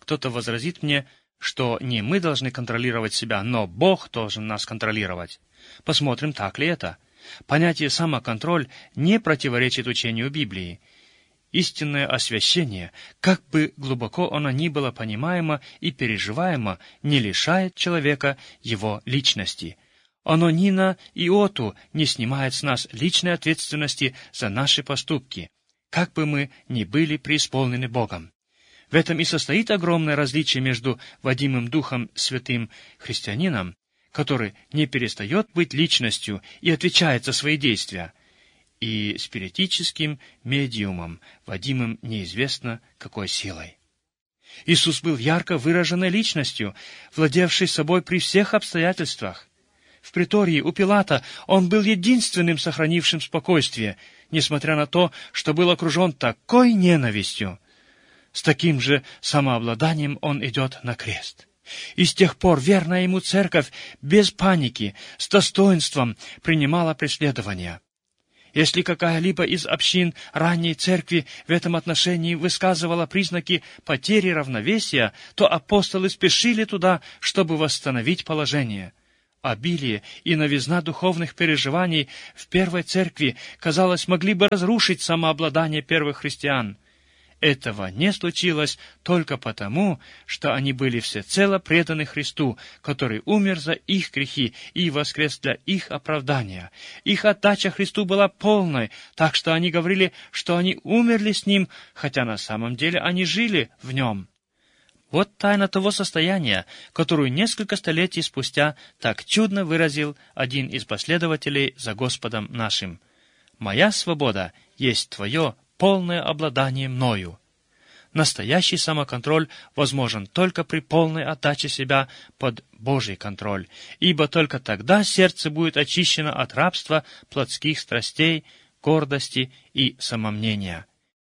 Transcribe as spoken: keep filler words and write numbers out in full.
Кто-то возразит мне, что не мы должны контролировать себя, но Бог должен нас контролировать. Посмотрим, так ли это. Понятие «самоконтроль» не противоречит учению Библии. Истинное освящение, как бы глубоко оно ни было понимаемо и переживаемо, не лишает человека его личности. Оно ни на иоту не снимает с нас личной ответственности за наши поступки, как бы мы ни были преисполнены Богом. В этом и состоит огромное различие между водимым Духом Святым христианином, который не перестает быть личностью и отвечает за свои действия, и спиритическим медиумом, водимым неизвестно какой силой. Иисус был ярко выраженной личностью, владевшей собой при всех обстоятельствах. В притории у Пилата он был единственным сохранившим спокойствие, несмотря на то, что был окружен такой ненавистью. С таким же самообладанием он идет на крест. И с тех пор верная ему церковь без паники, с достоинством принимала преследования. Если какая-либо из общин ранней церкви в этом отношении высказывала признаки потери равновесия, то апостолы спешили туда, чтобы восстановить положение. Обилие и новизна духовных переживаний в первой церкви, казалось, могли бы разрушить самообладание первых христиан. Этого не случилось только потому, что они были всецело преданы Христу, который умер за их грехи и воскрес для их оправдания. Их отдача Христу была полной, так что они говорили, что они умерли с Ним, хотя на самом деле они жили в Нем. Вот тайна того состояния, которую несколько столетий спустя так чудно выразил один из последователей за Господом нашим. «Моя свобода есть твое полное обладание мною». Настоящий самоконтроль возможен только при полной отдаче себя под Божий контроль, ибо только тогда сердце будет очищено от рабства плотских страстей, гордости и самомнения.